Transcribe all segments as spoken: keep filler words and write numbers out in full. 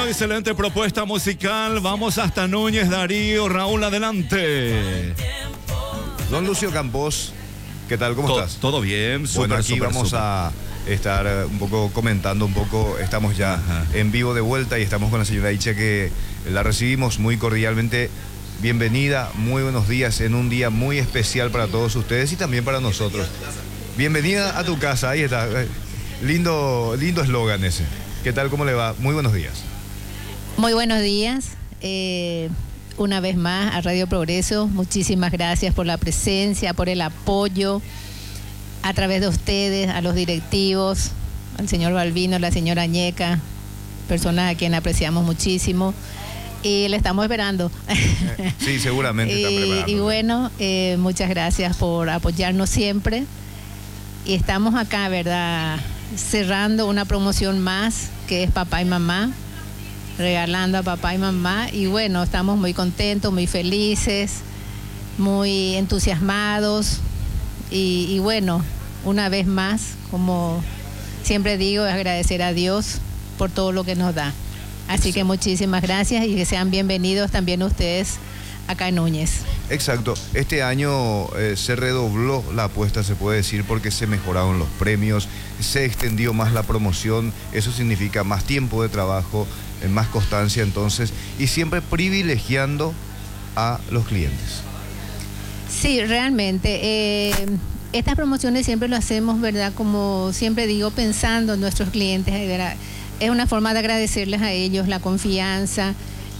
excelente propuesta musical. Vamos hasta Núñez, Darío, Raúl, adelante. Don Lucio Campos, ¿qué tal? ¿Cómo To- estás? Todo bien, Bueno, súper, aquí súper, vamos súper. a estar eh, un poco comentando un poco, estamos ya Ajá. en vivo de vuelta y estamos con la señora Icha, que la recibimos muy cordialmente. Bienvenida, muy buenos días en un día muy especial para todos ustedes y también para nosotros. Bienvenida a tu casa, ahí está. Eh, Lindo, lindo eslogan ese. ¿Qué tal? ¿Cómo le va? Muy buenos días. Muy buenos días. Eh, una vez más a Radio Progreso, muchísimas gracias por la presencia, por el apoyo a través de ustedes, a los directivos, al señor Balbino, la señora Ñeca, personas a quienes apreciamos muchísimo. Y le estamos esperando. Eh, sí, seguramente están y, preparando. y bueno, eh, muchas gracias por apoyarnos siempre. Y estamos acá, ¿verdad?, cerrando una promoción más, que es Papá y Mamá, regalando a papá y mamá. Y bueno, estamos muy contentos, muy felices, muy entusiasmados. Y, y bueno, una vez más, como siempre digo, es agradecer a Dios por todo lo que nos da. Así que muchísimas gracias y que sean bienvenidos también ustedes acá en Núñez. Exacto, este año eh, se redobló la apuesta, se puede decir, porque se mejoraron los premios, se extendió más la promoción, eso significa más tiempo de trabajo, eh, más constancia entonces, y siempre privilegiando a los clientes. Sí, realmente. Eh, estas promociones siempre lo hacemos, ¿verdad? Como siempre digo, pensando en nuestros clientes, ¿verdad? Es una forma de agradecerles a ellos la confianza,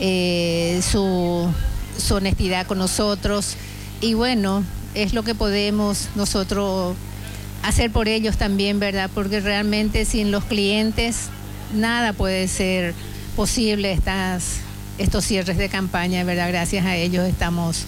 eh, su, su honestidad con nosotros. Y bueno, es lo que podemos nosotros hacer por ellos también, ¿verdad? Porque realmente sin los clientes nada puede ser posible, estas, estos cierres de campaña, ¿verdad? Gracias a ellos estamos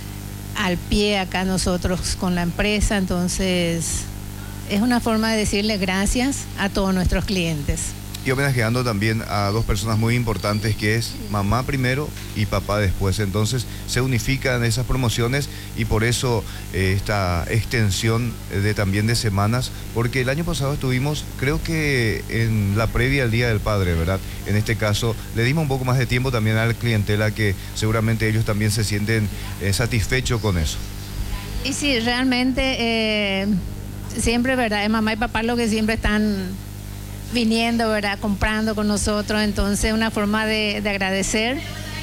al pie acá nosotros con la empresa. Entonces es una forma de decirle gracias a todos nuestros clientes. Y homenajeando también a dos personas muy importantes, que es mamá primero y papá después. Entonces se unifican esas promociones y por eso eh, esta extensión de también de semanas, porque el año pasado estuvimos, creo que en la previa al Día del Padre, ¿verdad? En este caso le dimos un poco más de tiempo también a la clientela, que seguramente ellos también se sienten eh, satisfechos con eso. Y sí, realmente eh, siempre, ¿verdad? Es mamá y papá lo que siempre están viniendo, ¿verdad?, comprando con nosotros. Entonces una forma de, de agradecer.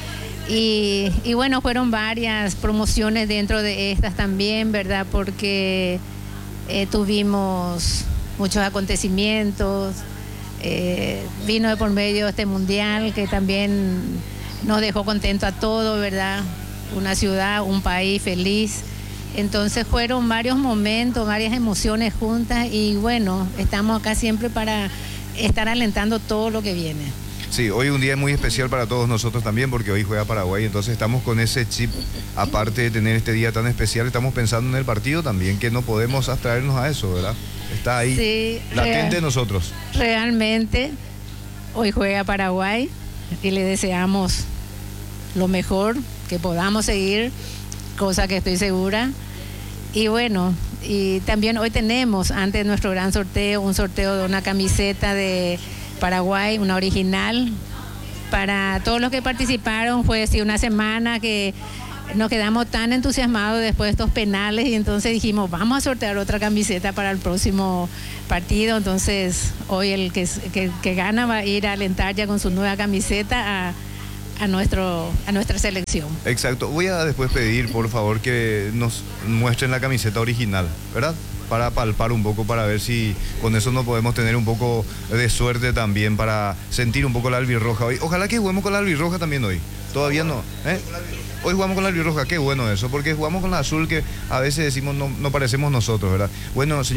Y, y bueno, fueron varias promociones dentro de estas también, ¿verdad?, porque eh, tuvimos muchos acontecimientos. Eh, vino de por medio este mundial que también nos dejó contento a todos, ¿verdad? Una ciudad, un país feliz. Entonces fueron varios momentos, varias emociones juntas y bueno, estamos acá siempre para estar alentando todo lo que viene. Sí, hoy un día muy especial para todos nosotros también, porque hoy juega Paraguay, entonces estamos con ese chip, aparte de tener este día tan especial, estamos pensando en el partido también, que no podemos abstraernos a eso, ¿verdad? Está ahí, Sí, latente real, en nosotros. Realmente, hoy juega Paraguay y le deseamos lo mejor, que podamos seguir, cosa que estoy segura. Y bueno, y también hoy tenemos, antes de nuestro gran sorteo, un sorteo de una camiseta de Paraguay, una original. Para todos los que participaron, fue sí, una semana que nos quedamos tan entusiasmados después de estos penales y entonces dijimos, vamos a sortear otra camiseta para el próximo partido. Entonces hoy el que, que, que gana va a ir a alentar ya con su nueva camiseta a A, nuestro, a nuestra selección. Exacto. Voy a después pedir, por favor, que nos muestren la camiseta original, ¿verdad? Para palpar un poco, para ver si con eso nos podemos tener un poco de suerte también, para sentir un poco la albirroja hoy. Ojalá que juguemos con la albirroja también hoy. Todavía no, ¿eh? Hoy jugamos con la albirroja, qué bueno eso, porque jugamos con la azul, que a veces decimos no, no parecemos nosotros, ¿verdad? Bueno, señor.